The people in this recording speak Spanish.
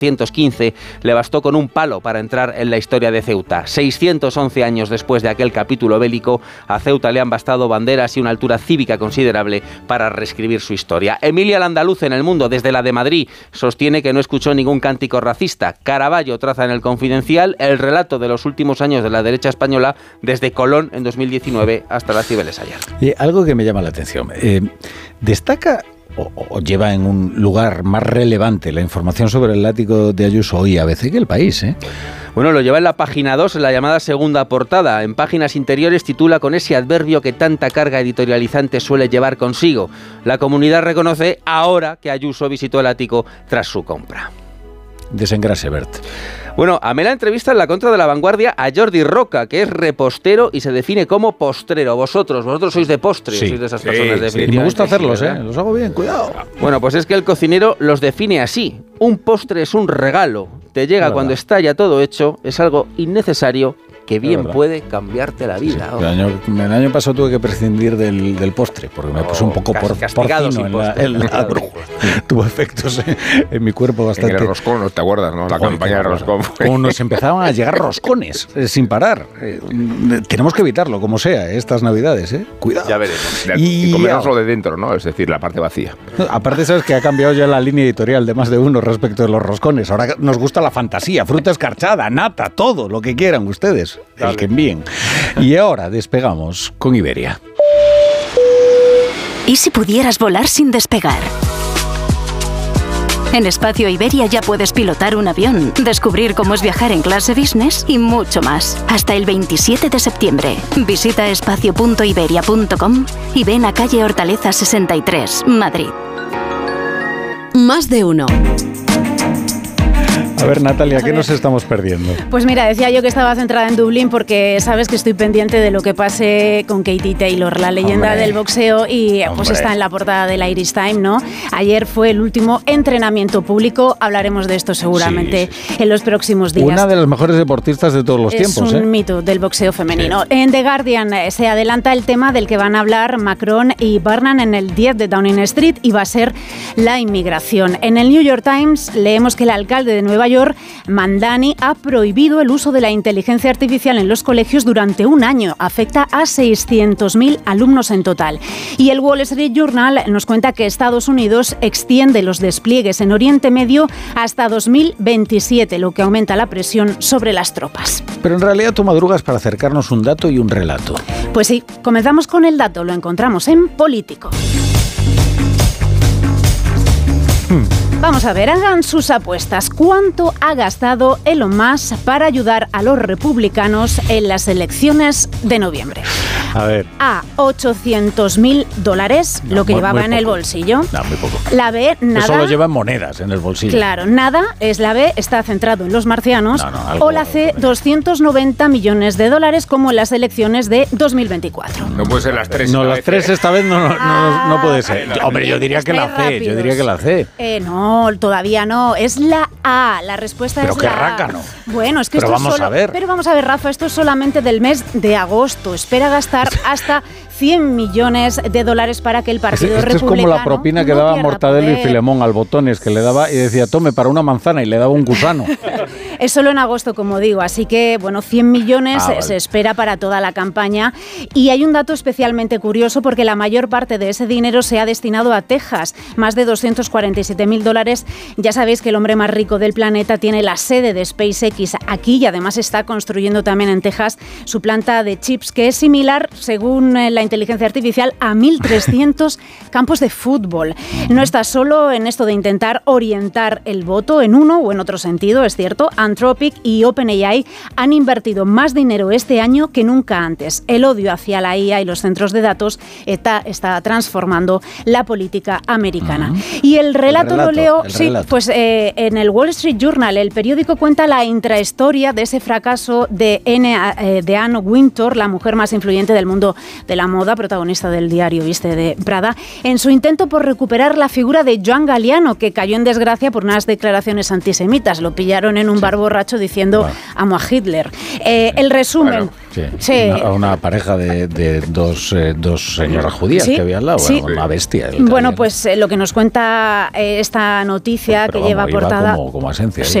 1915 le bastó con un palo para entrar en la historia de Ceuta. 611 años después de aquel capítulo bélico, a Ceuta le han bastado banderas y una altura cívica considerable para reescribir su historia. Emilia Landaluz en El Mundo, desde la de Madrid, sostiene que no escuchó ningún cántico racista. Caravaggio traza en El Confidencial el relato de los últimos años de la derecha española desde Colón en 2019 hasta las Cibeles ayer. Y algo que me llama la atención, destaca o lleva en un lugar más relevante la información sobre el látigo de Ayuso hoy ABC que El País, ¿eh? Bueno, lo lleva en la página 2, en la llamada segunda portada. En páginas interiores titula con ese adverbio que tanta carga editorializante suele llevar consigo. La Comunidad reconoce ahora que Ayuso visitó el ático tras su compra. Desengrase, Bert. Bueno, Amela entrevista en la Contra de la Vanguardia a Jordi Roca, que es repostero y se define como postrero. Vosotros sois de postre, sois de esas personas definitivamente. Y me gusta hacerlos, los hago bien, cuidado. Bueno, pues es que el cocinero los define así. Un postre es un regalo, te llega cuando está ya todo hecho, es algo innecesario que bien puede cambiarte la vida. Sí. El año pasado tuve que prescindir del postre, porque me puse un poco porcino en la brújula. Tuvo efectos en mi cuerpo bastante. En el roscón, ¿te acuerdas, no? La campaña de roscón. Como nos empezaban a llegar roscones sin parar. Tenemos que evitarlo, como sea, estas Navidades, Cuidado. Ya veremos. Y comérnoslo de dentro, ¿no? Es decir, la parte vacía. Aparte, sabes que ha cambiado ya la línea editorial de más de uno respecto de los roscones. Ahora nos gusta la fantasía, fruta escarchada, nata, todo, lo que quieran ustedes. El que envíen. Y ahora despegamos con Iberia. ¿Y si pudieras volar sin despegar? En Espacio Iberia ya puedes pilotar un avión, descubrir cómo es viajar en clase business y mucho más. Hasta el 27 de septiembre. Visita espacio.iberia.com y ven a calle Hortaleza 63, Madrid. Más de uno. A ver, Natalia, ¿qué nos estamos perdiendo? Pues mira, decía yo que estaba centrada en Dublín porque sabes que estoy pendiente de lo que pase con Katie Taylor, la leyenda del boxeo, y pues está en la portada del Irish Times, ¿no? Ayer fue el último entrenamiento público, hablaremos de esto seguramente en los próximos días. Una de las mejores deportistas de todos los tiempos. Es un mito del boxeo femenino. Sí. En The Guardian se adelanta el tema del que van a hablar Macron y Barnan en el 10 de Downing Street y va a ser la inmigración. En el New York Times leemos que el alcalde de Nueva York, Mandani, ha prohibido el uso de la inteligencia artificial en los colegios durante un año. Afecta a 600.000 alumnos en total. Y el Wall Street Journal nos cuenta que Estados Unidos extiende los despliegues en Oriente Medio hasta 2027, lo que aumenta la presión sobre las tropas. Pero en realidad tú madrugas para acercarnos un dato y un relato. Pues sí, comenzamos con el dato, lo encontramos en Político. Vamos a ver, hagan sus apuestas. ¿Cuánto ha gastado Elon Musk para ayudar a los republicanos en las elecciones de noviembre? A ver. A, $800.000, lo que llevaba en el bolsillo. No, muy poco. La B, nada. Eso lo lleva en monedas en el bolsillo. Claro, nada es la B, está centrado en los marcianos. O la C, $290 millones como en las elecciones de 2024. No puede ser las tres. No, las tres esta vez no puede ser. Hombre, yo diría que la C. Yo diría que la C. No, todavía no. Es la A. La respuesta pero es la A. Pero qué rácano. Bueno, es que pero esto vamos es solo... a ver. Pero vamos a ver, Rafa, esto es solamente del mes de agosto. Espera gastar hasta $100 millones para que el partido republicano... Esto es como la propina que daba Mortadelo y Filemón al Botones, que le daba y decía, tome para una manzana, y le daba un gusano. Es solo en agosto, como digo, así que, bueno, 100 millones vale. Se espera para toda la campaña. Y hay un dato especialmente curioso porque la mayor parte de ese dinero se ha destinado a Texas, más de $247.000. Ya sabéis que el hombre más rico del planeta tiene la sede de SpaceX aquí y además está construyendo también en Texas su planta de chips, que es similar, según la inteligencia artificial, a 1.300 campos de fútbol. No está solo en esto de intentar orientar el voto en uno o en otro sentido, es cierto. Anthropic y OpenAI han invertido más dinero este año que nunca antes. El odio hacia la IA y los centros de datos está transformando la política americana. Y el relato lo leo, pues en el Wall Street Journal, el periódico cuenta la intrahistoria de ese fracaso de Anne Wintour, la mujer más influyente del mundo de la moda, protagonista del diario Viste de Prada, en su intento por recuperar la figura de Joan Galliano, que cayó en desgracia por unas declaraciones antisemitas. Lo pillaron en un bar borracho diciendo amo a Hitler. El resumen. Una pareja de dos señoras judías que había al lado. Una bestia. Bueno, pues lo que nos cuenta esta noticia que lleva portada... Como esencia.